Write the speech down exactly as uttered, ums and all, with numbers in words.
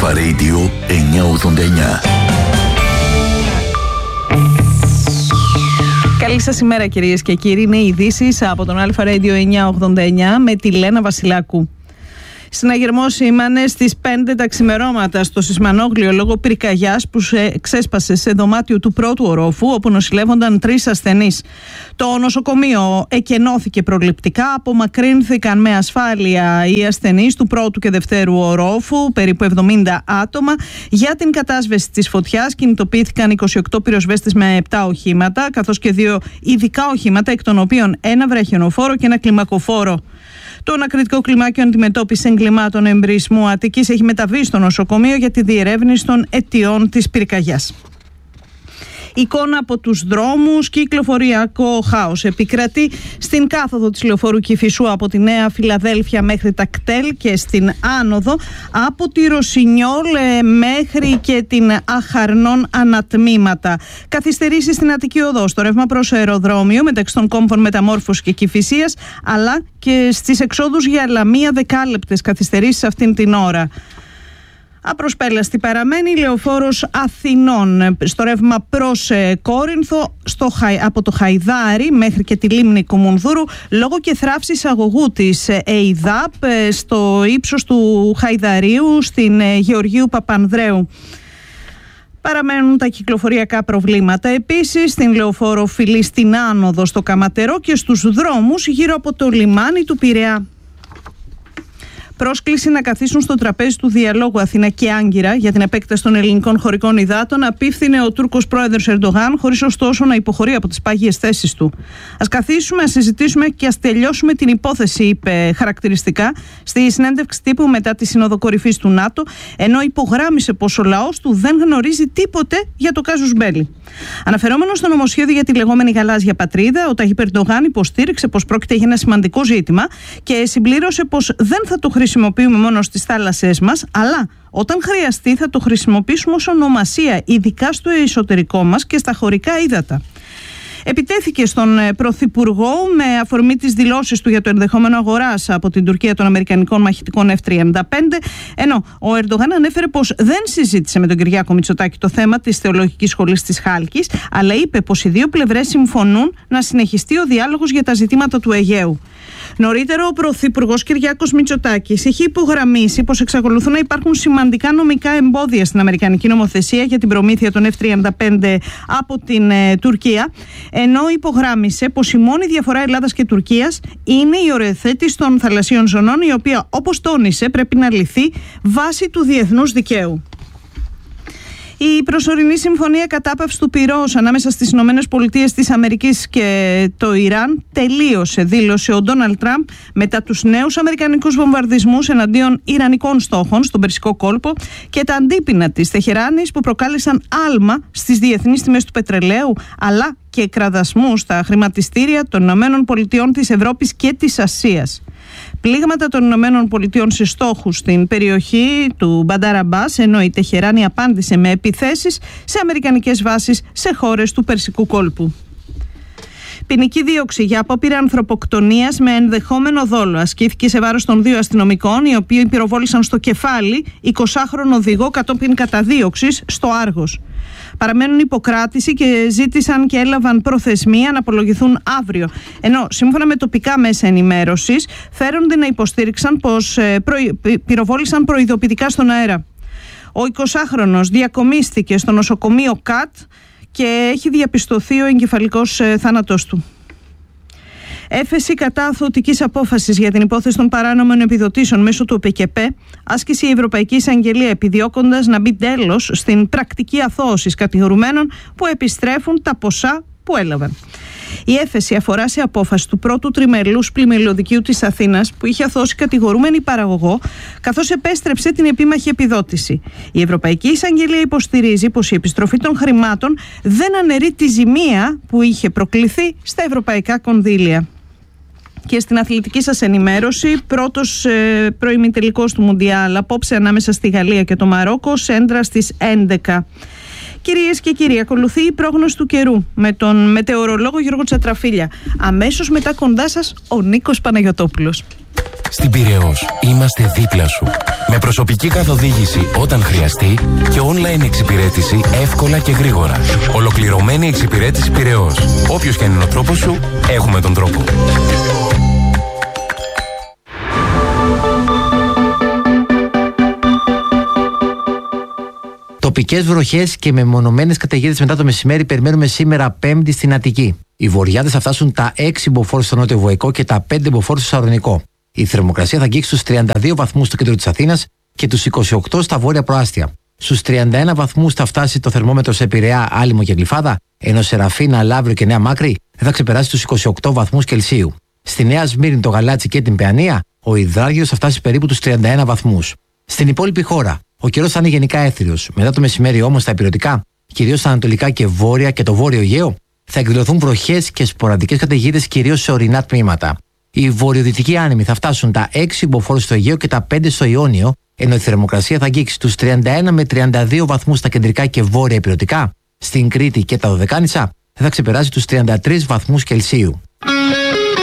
Αλφα Radio εννιακόσια ογδόντα εννιά. Καλή σας ημέρα κυρίες και κύριοι. Είναι οι ειδήσεις από τον Αλφα Radio εννιακόσια ογδόντα εννιά με τη Λένα Βασιλάκου. Συναγερμός σήμανε στις πέντε τα ξημερώματα στο Σισμανόγλιο λόγω πυρκαγιάς που ξέσπασε σε δωμάτιο του πρώτου ορόφου, όπου νοσηλεύονταν τρεις ασθενείς. Το νοσοκομείο εκενώθηκε προληπτικά, απομακρύνθηκαν με ασφάλεια οι ασθενείς του πρώτου και δευτέρου ορόφου, περίπου εβδομήντα άτομα. Για την κατάσβεση της φωτιάς κινητοποιήθηκαν είκοσι οκτώ πυροσβέστες με επτά οχήματα, καθώς και δύο ειδικά οχήματα, εκ των οποίων ένα βραχιονοφόρο και ένα κλιμακοφόρο. Το ανακριτικό κλιμάκιο αντιμετώπιση εγκλημάτων εμπρισμού Αττικής έχει μεταβεί στο νοσοκομείο για τη διερεύνηση των αιτιών της πυρκαγιάς. Εικόνα από τους δρόμους, κυκλοφοριακό χάος επικρατεί στην κάθοδο της λεωφόρου Κηφισού από τη Νέα Φιλαδέλφια μέχρι τα κτέλ και στην άνοδο από τη Ρωσινιόλ μέχρι και την Αχαρνών ανατμήματα. Καθυστερήσεις στην Αττική Οδό, στο ρεύμα προς αεροδρόμιο μεταξύ των κόμβων Μεταμόρφωσης και Κηφισίας, αλλά και στις εξόδους για λαμία δεκάλεπτες καθυστερήσεις αυτήν την ώρα. Απροσπέλαστη παραμένει η λεωφόρος Αθηνών στο ρεύμα προς Κόρινθο, στο, από το Χαϊδάρι μέχρι και τη λίμνη Κουμουνδούρου, λόγω και θράψης αγωγού της ΕΙΔΑΠ στο ύψος του Χαϊδαρίου στην Γεωργίου Παπανδρέου. Παραμένουν τα κυκλοφοριακά προβλήματα επίσης στην λεωφόρο Φιλή στην άνοδο στο Καματερό και στους δρόμους γύρω από το λιμάνι του Πειραιά. Πρόσκληση να καθίσουν στο τραπέζι του διαλόγου Αθήνα και Άγκυρα για την επέκταση των ελληνικών χωρικών υδάτων απίφθινε ο Τούρκος πρόεδρος Ερντογάν, χωρίς ωστόσο να υποχωρεί από τις πάγιες θέσεις του. Ας καθίσουμε, ας συζητήσουμε και ας τελειώσουμε την υπόθεση, είπε χαρακτηριστικά στη συνέντευξη τύπου μετά τη Σύνοδο Κορυφής του ΝΑΤΟ, ενώ υπογράμμισε πως ο λαός του δεν γνωρίζει τίποτε για το κάζους μπέλι. Αναφερόμενο στο νομοσχέδιο για τη λεγόμενη γαλάζια πατρίδα, ο Ταγίπ Ερντογάν υποστήριξε πως πρόκειται για ένα σημαντικό ζήτημα και συμπλήρωσε πως δεν θα το χρησιμοποιούμε μόνο στις θάλασσές μας, αλλά όταν χρειαστεί θα το χρησιμοποιήσουμε ως ονομασία, ειδικά στο εσωτερικό μας και στα χωρικά ύδατα. Επιτέθηκε στον Πρωθυπουργό με αφορμή τις δηλώσεις του για το ενδεχόμενο αγοράς από την Τουρκία των αμερικανικών μαχητικών εφ τριάντα πέντε, ενώ ο Ερντογάν ανέφερε πως δεν συζήτησε με τον Κυριάκο Μητσοτάκη το θέμα της Θεολογικής Σχολής της Χάλκης, αλλά είπε πως οι δύο πλευρές συμφωνούν να συνεχιστεί ο διάλογος για τα ζητήματα του Αιγαίου. Νωρίτερα, ο Πρωθυπουργός Κυριάκος Μητσοτάκης έχει υπογραμμίσει πως εξακολουθούν να υπάρχουν σημαντικά νομικά εμπόδια στην αμερικανική νομοθεσία για την προμήθεια των εφ τριάντα πέντε από την ε, Τουρκία, ενώ υπογράμμισε πως η μόνη διαφορά Ελλάδας και Τουρκίας είναι η οριοθέτηση των θαλασσίων ζωνών, η οποία, όπως τόνισε, πρέπει να λυθεί βάσει του διεθνούς δικαίου. Η προσωρινή συμφωνία κατάπαυσης του πυρός ανάμεσα στις Ηνωμένες Πολιτείες της Αμερικής και το Ιράν τελείωσε, δήλωσε ο Ντόναλντ Τραμπ μετά τους νέους αμερικανικούς βομβαρδισμούς εναντίον ιρανικών στόχων στον Περσικό κόλπο και τα αντίπεινα της Τεχεράνης που προκάλεσαν άλμα στις διεθνείς τιμές του πετρελαίου, αλλά και κραδασμού στα χρηματιστήρια των Ηνωμένων Πολιτειών της Ευρώπης και της Ασίας. Πλήγματα των Ηνωμένων Πολιτειών σε στόχους στην περιοχή του Μπαντάρ Αμπάς, ενώ η Τεχεράνη απάντησε με επιθέσεις σε αμερικανικές βάσεις σε χώρες του Περσικού κόλπου. Ποινική δίωξη για απόπειρα ανθρωποκτονίας με ενδεχόμενο δόλο ασκήθηκε σε βάρος των δύο αστυνομικών, οι οποίοι πυροβόλησαν στο κεφάλι εικοσάχρονο οδηγό κατόπιν καταδίωξης στο Άργος. Παραμένουν υποκράτηση και ζήτησαν και έλαβαν προθεσμία να απολογηθούν αύριο. Ενώ σύμφωνα με τοπικά μέσα ενημέρωσης φέρονται να υποστήριξαν πως προ... πυροβόλησαν προειδοποιητικά στον αέρα. Ο εικοσάχρονος διακομίστηκε στο νοσοκομείο ΚΑΤ και έχει διαπιστωθεί ο εγκεφαλικός θάνατος του. Έφεση κατά αθωτικής απόφασης για την υπόθεση των παράνομων επιδοτήσεων μέσω του ΟΠΕΚΕΠΕ, άσκησε η Ευρωπαϊκή Εισαγγελία επιδιώκοντας να μπει τέλος στην πρακτική αθώωσης κατηγορουμένων που επιστρέφουν τα ποσά που έλαβαν. Η έφεση αφορά σε απόφαση του πρώτου τριμελούς πλημμυλωδικείου της Αθήνας που είχε αθώσει κατηγορούμενη παραγωγό, καθώς επέστρεψε την επίμαχη επιδότηση. Η Ευρωπαϊκή Εισαγγελία υποστηρίζει πως η επιστροφή των χρημάτων δεν αναιρεί τη ζημία που είχε προκληθεί στα ευρωπαϊκά κονδύλια. Και στην αθλητική σας ενημέρωση, πρώτος ε, προημιτελικός του Μουντιάλ απόψε ανάμεσα στη Γαλλία και το Μαρόκο, σέντρα στις έντεκα. Κυρίες και κύριοι, ακολουθεί η πρόγνωση του καιρού με τον μετεωρολόγο Γιώργο Τσατραφίλια. Αμέσως μετά κοντά σας ο Νίκος Παναγιωτόπουλος. Στην Πειραιώς είμαστε δίπλα σου. Με προσωπική καθοδήγηση όταν χρειαστεί και online εξυπηρέτηση εύκολα και γρήγορα. Ολοκληρωμένη εξυπηρέτηση Πειραιώς. Όποιος και είναι ο τρόπος σου, έχουμε τον τρόπο. Τοπικές βροχές και μεμονωμένες καταιγίδες μετά το μεσημέρι περιμένουμε σήμερα Πέμπτη στην Αττική. Οι βορειάδες θα φτάσουν τα έξι μποφόρ στο νότιο Βοϊκό και τα πέντε μποφόρ στο Σαρονικό. Η θερμοκρασία θα αγγίξει στους τριάντα δύο βαθμούς στο κέντρο της Αθήνας και τους είκοσι οκτώ στα βόρεια προάστια. Στους τριάντα ένα βαθμούς θα φτάσει το θερμόμετρο σε Πειραιά, Άλυμο και Γλυφάδα, ενώ σε Ραφίνα, Λαύριο και Νέα Μάκρη δεν θα ξεπεράσει τους είκοσι οκτώ βαθμούς Κελσίου. Στη Νέα Σμύρνη, το Γαλάτσι και την Παιανία, ο υδράργυρος θα φτάσει περίπου τους τριάντα ένα βαθμούς. Στην υπόλοιπη χώρα, ο καιρός θα είναι γενικά έθριος. Μετά το μεσημέρι όμως στα ηπειρωτικά, κυρίως στα ανατολικά και βόρεια και το βόρειο Αιγαίο, θα εκδηλωθούν βροχές και σποραδικές καταιγίδες κυρίως σε ορεινά τμήματα. Οι βορειοδυτικοί άνεμοι θα φτάσουν τα έξι μποφόρ στο Αιγαίο και τα πέντε στο Ιόνιο, ενώ η θερμοκρασία θα αγγίξει τους τριάντα ένα με τριάντα δύο βαθμούς στα κεντρικά και βόρεια ηπειρωτικά. Στην Κρήτη και τα Δωδεκάνησα δεν θα ξεπεράσει τους τριάντα τρεις βαθμούς Κελσίου.